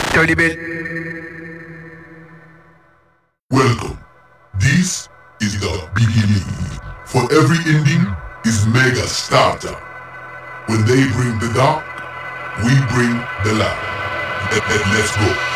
Turn the bell. Welcome. This is the beginning. For every ending is mega starter. When they bring the dark, we bring the light. Let's go.